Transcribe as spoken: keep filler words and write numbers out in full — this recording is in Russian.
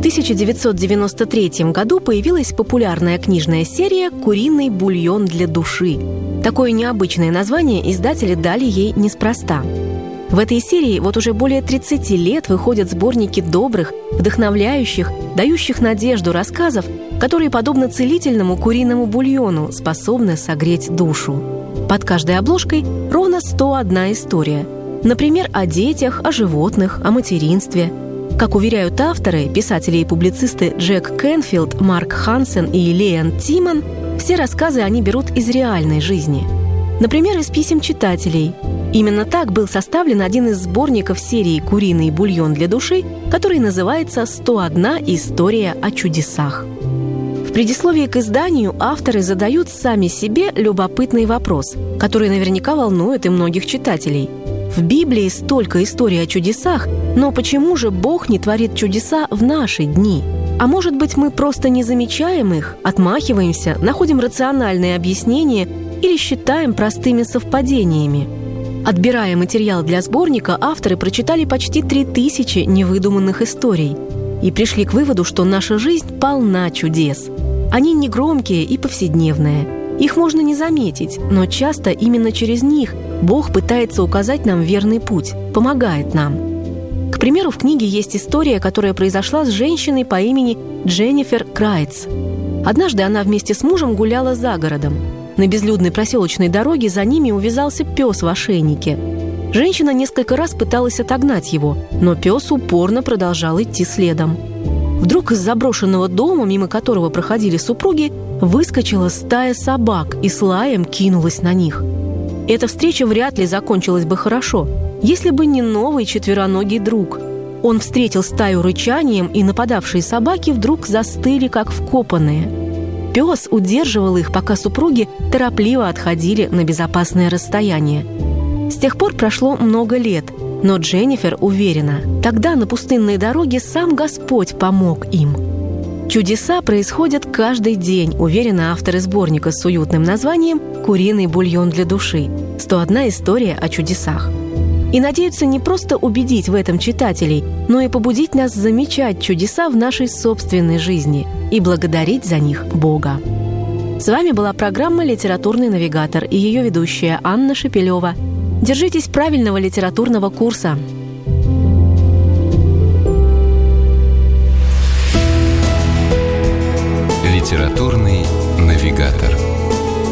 тысяча девятьсот девяносто третьем году появилась популярная книжная серия «Куриный бульон для души». Такое необычное название издатели дали ей неспроста. В этой серии вот уже более тридцати лет выходят сборники добрых, вдохновляющих, дающих надежду рассказов, которые, подобно целительному куриному бульону, способны согреть душу. Под каждой обложкой ровно сто одна история. Например, о детях, о животных, о материнстве. Как уверяют авторы, писатели и публицисты Джек Кенфилд, Марк Хансен и Леон Тиман, все рассказы они берут из реальной жизни. Например, из писем читателей. Именно так был составлен один из сборников серии «Куриный бульон для души», который называется «сто одна история о чудесах». В предисловии к изданию авторы задают сами себе любопытный вопрос, который наверняка волнует и многих читателей. В Библии столько историй о чудесах, но почему же Бог не творит чудеса в наши дни? А может быть, мы просто не замечаем их, отмахиваемся, находим рациональные объяснения или считаем простыми совпадениями? Отбирая материал для сборника, авторы прочитали почти три тысячи невыдуманных историй и пришли к выводу, что наша жизнь полна чудес. Они негромкие и повседневные. Их можно не заметить, но часто именно через них Бог пытается указать нам верный путь, помогает нам. К примеру, в книге есть история, которая произошла с женщиной по имени Дженнифер Крайтс. Однажды она вместе с мужем гуляла за городом. На безлюдной проселочной дороге за ними увязался пес в ошейнике. Женщина несколько раз пыталась отогнать его, но пес упорно продолжал идти следом. Вдруг из заброшенного дома, мимо которого проходили супруги, выскочила стая собак и с лаем кинулась на них. Эта встреча вряд ли закончилась бы хорошо, если бы не новый четвероногий друг. Он встретил стаю рычанием, и нападавшие собаки вдруг застыли, как вкопанные. Пес удерживал их, пока супруги торопливо отходили на безопасное расстояние. С тех пор прошло много лет, но Дженнифер уверена, тогда на пустынной дороге сам Господь помог им. Чудеса происходят каждый день, уверены авторы сборника с уютным названием «Куриный бульон для души. сто одна история о чудесах». И надеются не просто убедить в этом читателей, но и побудить нас замечать чудеса в нашей собственной жизни и благодарить за них Бога. С вами была программа «Литературный навигатор» и ее ведущая Анна Шепелева. Держитесь правильного литературного курса. «Литературный навигатор».